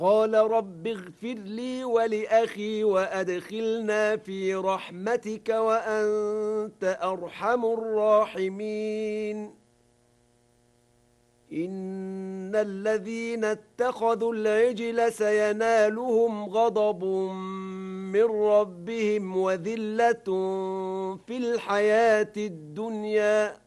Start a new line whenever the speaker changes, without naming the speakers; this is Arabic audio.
قال رب اغفر لي ولأخي وأدخلنا في رحمتك وأنت أرحم الراحمين إن الذين اتخذوا العجل سينالهم غضب من ربهم وذلة في الحياة الدنيا